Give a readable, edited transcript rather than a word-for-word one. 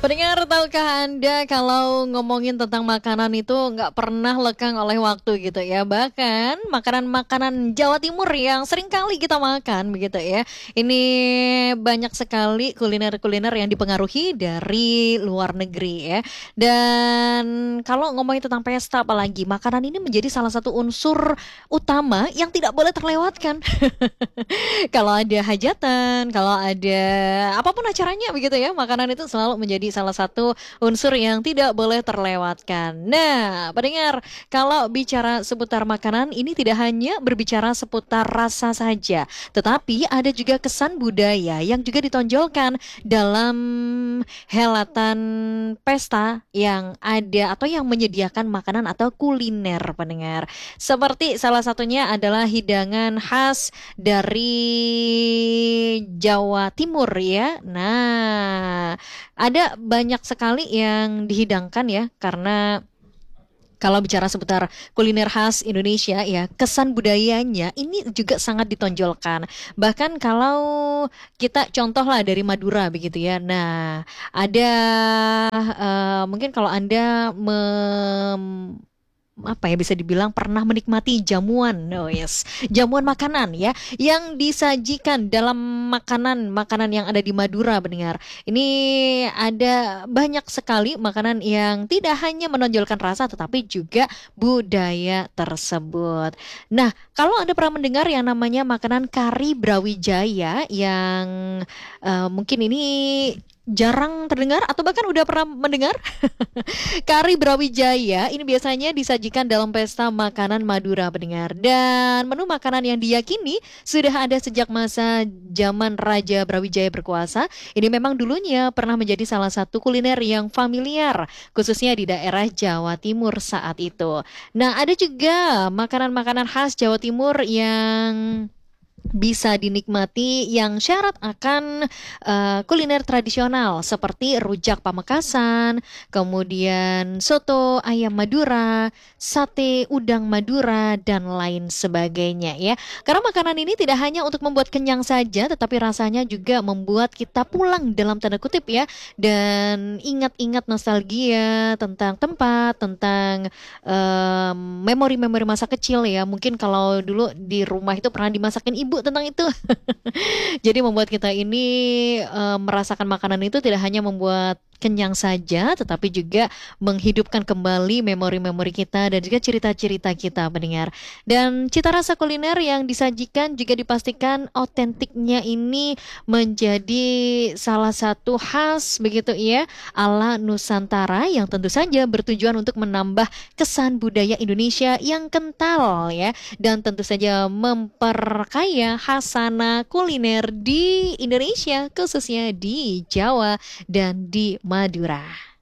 Pendengar, tahukah Anda kalau ngomongin tentang makanan itu nggak pernah lekang oleh waktu gitu ya. Bahkan makanan-makanan Jawa Timur yang sering kali kita makan begitu ya. Ini banyak sekali kuliner-kuliner yang dipengaruhi dari luar negeri ya. Dan kalau ngomongin tentang pesta apalagi, makanan ini menjadi salah satu unsur utama yang tidak boleh terlewatkan. Kalau ada hajatan, kalau ada apapun acaranya begitu ya, makanan itu selalu menjadi salah satu unsur yang tidak boleh terlewatkan. Nah, pendengar, kalau bicara seputar makanan ini tidak hanya berbicara seputar rasa saja, tetapi ada juga kesan budaya yang juga ditonjolkan dalam helatan pesta yang ada atau yang menyediakan makanan atau kuliner, pendengar. Seperti salah satunya adalah hidangan khas dari Jawa Timur ya. Nah, ada banyak sekali yang dihidangkan ya, karena kalau bicara seputar kuliner khas Indonesia ya, kesan budayanya ini juga sangat ditonjolkan. Bahkan kalau kita contoh lah dari Madura begitu ya. Nah, ada mungkin kalau Anda apa ya, bisa dibilang pernah menikmati jamuan, oh yes, jamuan makanan ya yang disajikan dalam makanan-makanan yang ada di Madura, pendengar. Ini ada banyak sekali makanan yang tidak hanya menonjolkan rasa tetapi juga budaya tersebut. Nah, kalau Anda pernah mendengar yang namanya makanan kari Brawijaya yang mungkin ini jarang terdengar atau bahkan udah pernah mendengar. Kari Brawijaya ini biasanya disajikan dalam pesta makanan Madura, pendengar. Dan menu makanan yang diyakini sudah ada sejak masa zaman Raja Brawijaya berkuasa. Ini memang dulunya pernah menjadi salah satu kuliner yang familiar, khususnya di daerah Jawa Timur saat itu. Nah, ada juga makanan-makanan khas Jawa Timur yang bisa dinikmati yang syarat akan kuliner tradisional seperti rujak Pamekasan, kemudian soto ayam Madura, sate udang Madura dan lain sebagainya ya. Karena makanan ini tidak hanya untuk membuat kenyang saja tetapi rasanya juga membuat kita pulang dalam tanda kutip ya, dan ingat-ingat nostalgia tentang tempat, tentang memori-memori masa kecil ya. Mungkin kalau dulu di rumah itu pernah dimasakin ibu tentang itu. Jadi membuat kita ini merasakan makanan itu tidak hanya membuat kenyang saja, tetapi juga menghidupkan kembali memori-memori kita dan juga cerita-cerita kita, pendengar. Dan cita rasa kuliner yang disajikan juga dipastikan otentiknya ini menjadi salah satu khas begitu ya, ala Nusantara yang tentu saja bertujuan untuk menambah kesan budaya Indonesia yang kental ya, dan tentu saja memperkaya khasana kuliner di Indonesia, khususnya di Jawa dan di Madura.